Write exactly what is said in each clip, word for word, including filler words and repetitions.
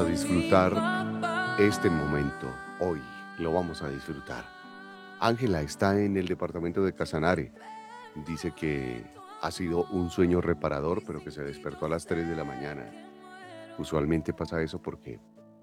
A disfrutar este momento. Hoy lo vamos a disfrutar. Ángela está en el departamento de Casanare. Dice que ha sido un sueño reparador, pero que se despertó a las tres de la mañana. Usualmente pasa eso porque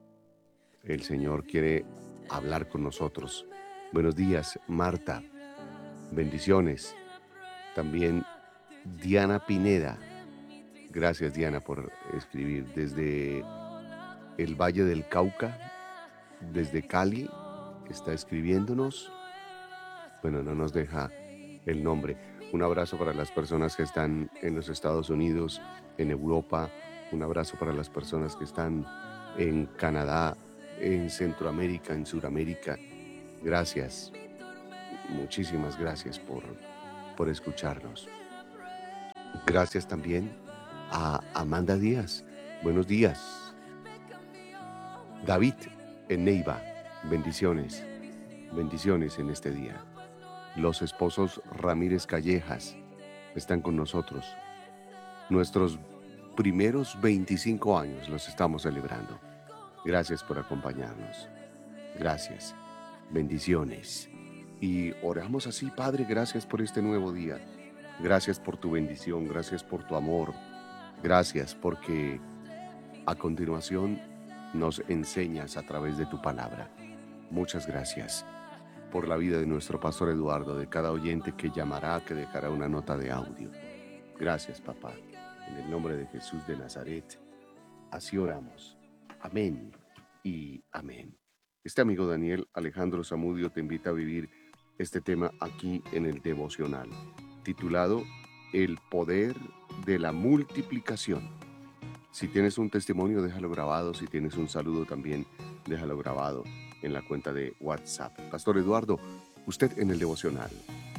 el Señor quiere hablar con nosotros. Buenos días, Marta. Bendiciones. También Diana Pineda. Gracias, Diana, por escribir desde el Valle del Cauca, desde Cali, está escribiéndonos. Bueno, no nos deja el nombre. Un abrazo para las personas que están en los Estados Unidos, en Europa. Un abrazo para las personas que están en Canadá, en Centroamérica, en Sudamérica. Gracias, muchísimas gracias por, por escucharnos. Gracias también a Amanda Díaz. Buenos días. David en Neiva. Bendiciones. Bendiciones en este día. Los esposos Ramírez Callejas están con nosotros. Nuestros primeros veinticinco años los estamos celebrando. Gracias por acompañarnos. Gracias. Bendiciones. Y oramos así, Padre, gracias por este nuevo día. Gracias por tu bendición, gracias por tu amor. Gracias porque a continuación nos enseñas a través de tu palabra. Muchas gracias por la vida de nuestro pastor Eduardo, de cada oyente que llamará, que dejará una nota de audio. Gracias, papá. En el nombre de Jesús de Nazaret, así oramos. Amén y amén. Este amigo Daniel Alejandro Zamudio te invita a vivir este tema aquí en el devocional, titulado El poder de la multiplicación. Si tienes un testimonio, déjalo grabado. Si tienes un saludo también, déjalo grabado en la cuenta de WhatsApp. Pastor Eduardo, usted en el devocional.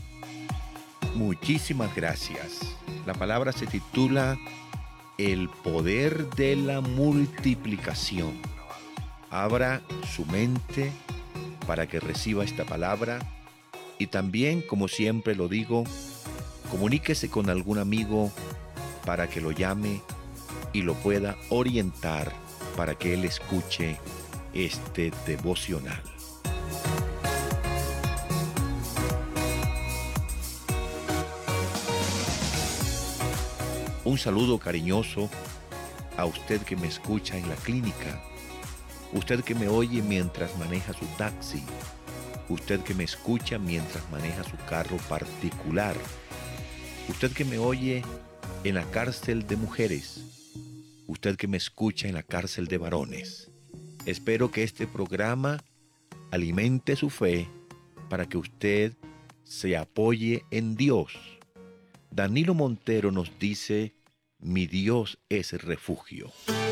Muchísimas gracias. La palabra se titula El poder de la multiplicación. Abra su mente para que reciba esta palabra y también, como siempre lo digo, comuníquese con algún amigo para que lo llame y lo pueda orientar para que él escuche este devocional. Un saludo cariñoso a usted que me escucha en la clínica, usted que me oye mientras maneja su taxi, usted que me escucha mientras maneja su carro particular, usted que me oye en la cárcel de mujeres, usted que me escucha en la cárcel de varones. Espero que este programa alimente su fe para que usted se apoye en Dios. Danilo Montero nos dice: mi Dios es refugio.